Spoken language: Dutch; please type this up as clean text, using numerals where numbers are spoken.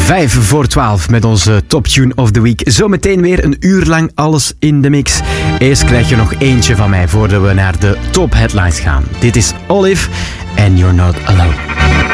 5:55 met onze Top Tune of the Week. Zometeen weer een uur lang alles in de mix. Eerst krijg je nog eentje van mij voordat we naar de top headlines gaan. Dit is Olive en You're Not Alone.